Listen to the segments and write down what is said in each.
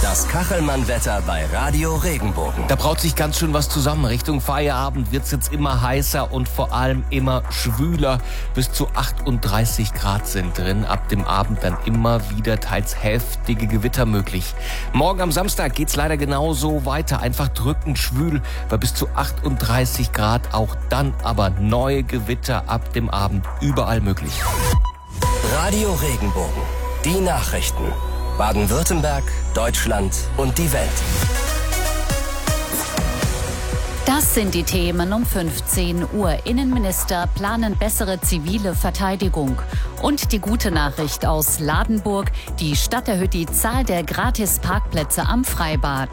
Das Kachelmann-Wetter bei Radio Regenbogen. Da braut sich ganz schön was zusammen. Richtung Feierabend wird's jetzt immer heißer und vor allem immer schwüler. Bis zu 38 Grad sind drin. Ab dem Abend dann immer wieder teils heftige Gewitter möglich. Morgen am Samstag geht's leider genauso weiter. Einfach drückend schwül bei bis zu 38 Grad. Auch dann aber neue Gewitter ab dem Abend überall möglich. Radio Regenbogen. Die Nachrichten. Baden-Württemberg, Deutschland und die Welt. Das sind die Themen um 15 Uhr. Innenminister planen bessere zivile Verteidigung. Und die gute Nachricht aus Ladenburg. Die Stadt erhöht die Zahl der Gratis-Parkplätze am Freibad.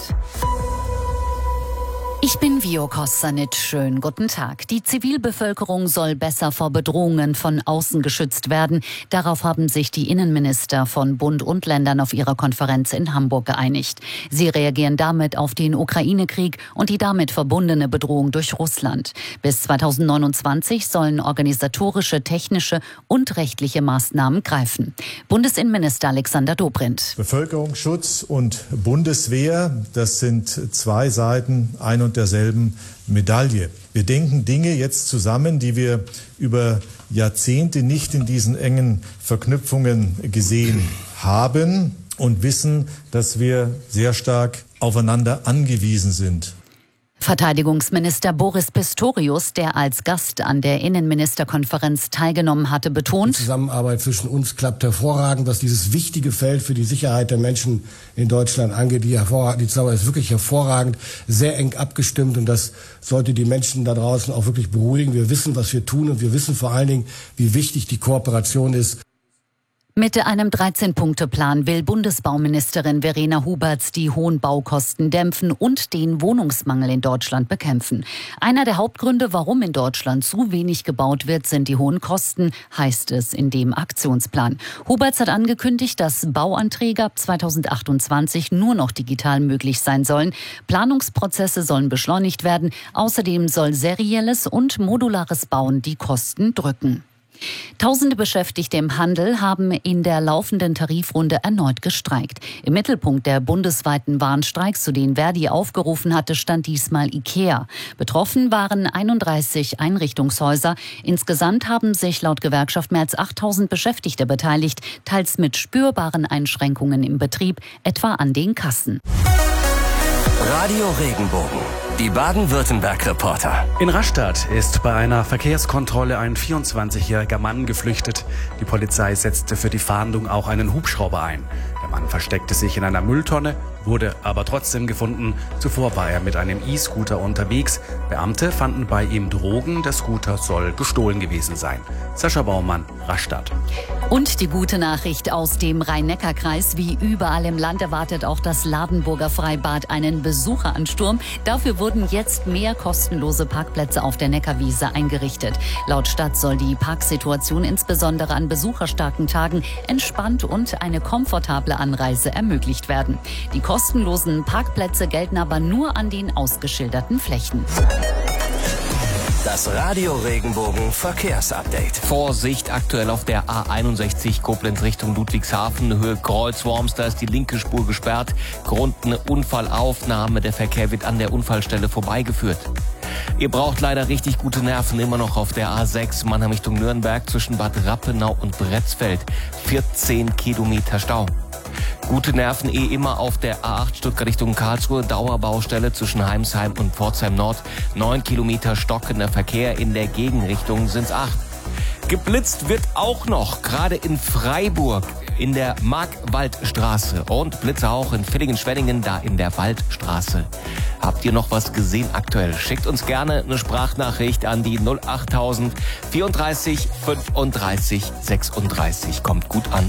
Ich bin Vio Kossanit. Schönen guten Tag. Die Zivilbevölkerung soll besser vor Bedrohungen von außen geschützt werden. Darauf haben sich die Innenminister von Bund und Ländern auf ihrer Konferenz in Hamburg geeinigt. Sie reagieren damit auf den Ukraine-Krieg und die damit verbundene Bedrohung durch Russland. Bis 2029 sollen organisatorische, technische und rechtliche Maßnahmen greifen. Bundesinnenminister Alexander Dobrindt. Bevölkerungsschutz und Bundeswehr, das sind zwei Seiten ein und derselben Medaille. Wir denken Dinge jetzt zusammen, die wir über Jahrzehnte nicht in diesen engen Verknüpfungen gesehen haben und wissen, dass wir sehr stark aufeinander angewiesen sind. Verteidigungsminister Boris Pistorius, der als Gast an der Innenministerkonferenz teilgenommen hatte, betont: Die Zusammenarbeit zwischen uns klappt hervorragend, was dieses wichtige Feld für die Sicherheit der Menschen in Deutschland angeht. Die Zusammenarbeit ist wirklich hervorragend, sehr eng abgestimmt und das sollte die Menschen da draußen auch wirklich beruhigen. Wir wissen, was wir tun und wir wissen vor allen Dingen, wie wichtig die Kooperation ist. Mit einem 13-Punkte-Plan will Bundesbauministerin Verena Huberts die hohen Baukosten dämpfen und den Wohnungsmangel in Deutschland bekämpfen. Einer der Hauptgründe, warum in Deutschland zu wenig gebaut wird, sind die hohen Kosten, heißt es in dem Aktionsplan. Huberts hat angekündigt, dass Bauanträge ab 2028 nur noch digital möglich sein sollen. Planungsprozesse sollen beschleunigt werden. Außerdem soll serielles und modulares Bauen die Kosten drücken. Tausende Beschäftigte im Handel haben in der laufenden Tarifrunde erneut gestreikt. Im Mittelpunkt der bundesweiten Warnstreiks, zu denen Verdi aufgerufen hatte, stand diesmal IKEA. Betroffen waren 31 Einrichtungshäuser. Insgesamt haben sich laut Gewerkschaft mehr als 8.000 Beschäftigte beteiligt, teils mit spürbaren Einschränkungen im Betrieb, etwa an den Kassen. Radio Regenbogen. Die Baden-Württemberg-Reporter. In Rastatt ist bei einer Verkehrskontrolle ein 24-jähriger Mann geflüchtet. Die Polizei setzte für die Fahndung auch einen Hubschrauber ein. Der Mann versteckte sich in einer Mülltonne, wurde aber trotzdem gefunden. Zuvor war er mit einem E-Scooter unterwegs. Beamte fanden bei ihm Drogen. Der Scooter soll gestohlen gewesen sein. Sascha Baumann, Rastatt. Und die gute Nachricht aus dem Rhein-Neckar-Kreis. Wie überall im Land erwartet auch das Ladenburger Freibad einen Besucheransturm. Dafür wurden jetzt mehr kostenlose Parkplätze auf der Neckarwiese eingerichtet. Laut Stadt soll die Parksituation insbesondere an besucherstarken Tagen entspannt und eine komfortable Anreise ermöglicht werden. Die kostenlosen Parkplätze gelten aber nur an den ausgeschilderten Flächen. Das Radio Regenbogen Verkehrsupdate. Vorsicht aktuell auf der A61 Koblenz Richtung Ludwigshafen, Höhe Kreuzworms. Da ist die linke Spur gesperrt. Grund eine Unfallaufnahme. Der Verkehr wird an der Unfallstelle vorbeigeführt. Ihr braucht leider richtig gute Nerven immer noch auf der A6 Mannheim Richtung Nürnberg zwischen Bad Rappenau und Bretzfeld. 14 Kilometer Stau. Gute Nerven immer auf der A8 Stuttgart Richtung Karlsruhe, Dauerbaustelle zwischen Heimsheim und Pforzheim Nord. 9 Kilometer stockender Verkehr, in der Gegenrichtung sind's 8. Geblitzt wird auch noch, gerade in Freiburg in der Markwaldstraße und Blitze auch in Villingen-Schwenningen, da in der Waldstraße. Habt ihr noch was gesehen aktuell? Schickt uns gerne eine Sprachnachricht an die 08000 34 35 36. Kommt gut an.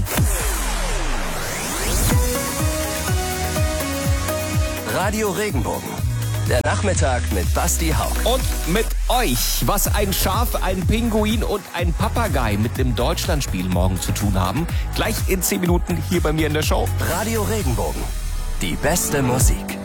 Radio Regenbogen. Der Nachmittag mit Basti Hauck. Und mit euch, was ein Schaf, ein Pinguin und ein Papagei mit dem Deutschlandspiel morgen zu tun haben. Gleich in 10 Minuten hier bei mir in der Show. Radio Regenbogen. Die beste Musik.